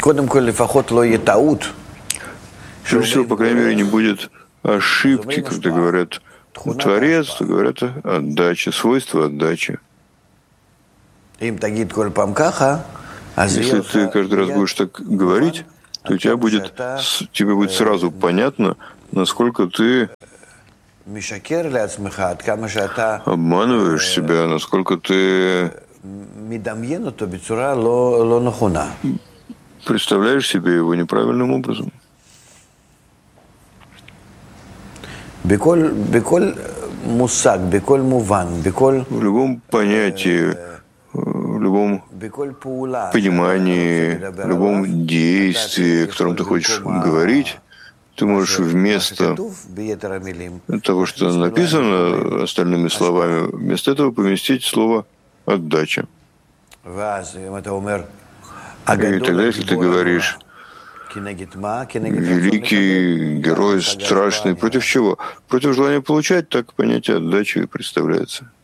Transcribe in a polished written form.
Прежде всего, по крайней мере, не будет ошибки, когда говорят Творец, то говорят отдача, свойство отдачи. Если ты каждый раз будешь так говорить, то тебе будет сразу понятно, насколько ты обманываешь себя, насколько ты представляешь себе его неправильным образом. В любом понятии, в любом понимании, в любом действии, о котором ты хочешь говорить, ты можешь вместо того, что написано остальными словами, вместо этого поместить слово «отдача». И тогда, если ты говоришь «великий герой, страшный», против чего? Против желания получать, так понятие отдачи и представляется.